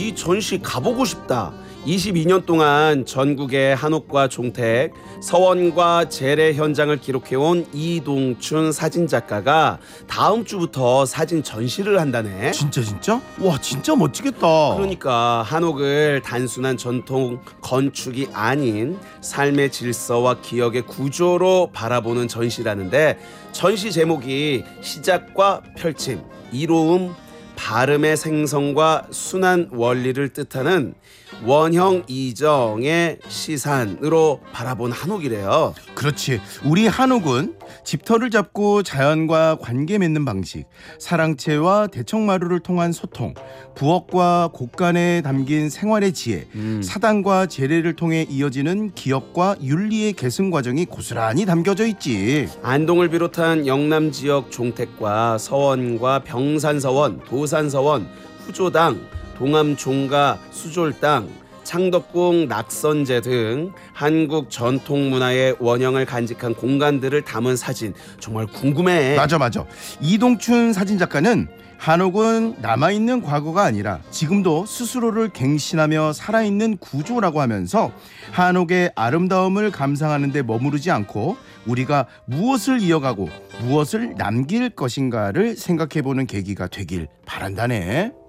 이 전시 가보고 싶다. 22년 동안 전국의 한옥과 종택, 서원과 재래 현장을 기록해온 이동춘 사진작가가 다음 주부터 사진 전시를 한다네. 진짜? 와, 진짜 멋지겠다. 그러니까 한옥을 단순한 전통 건축이 아닌 삶의 질서와 기억의 구조로 바라보는 전시라는데, 전시 제목이 시작과 펼침, 이로움, 발음의 생성과 순환 원리를 뜻하는 원형 이정의 시산으로 바라본 한옥이래요. 그렇지. 우리 한옥은 집터를 잡고 자연과 관계 맺는 방식, 사랑채와 대청마루를 통한 소통, 부엌과 곳간에 담긴 생활의 지혜, 사당과 재래를 통해 이어지는 기업과 윤리의 계승 과정이 고스란히 담겨져 있지. 안동을 비롯한 영남 지역 종택과 서원과 병산서원, 도산서원, 후조당, 동암종가 수졸당, 창덕궁 낙선제 등 한국 전통문화의 원형을 간직한 공간들을 담은 사진, 정말 궁금해. 맞아. 이동춘 사진작가는 한옥은 남아있는 과거가 아니라 지금도 스스로를 갱신하며 살아있는 구조라고 하면서 한옥의 아름다움을 감상하는 데 머무르지 않고 우리가 무엇을 이어가고 무엇을 남길 것인가를 생각해보는 계기가 되길 바란다네.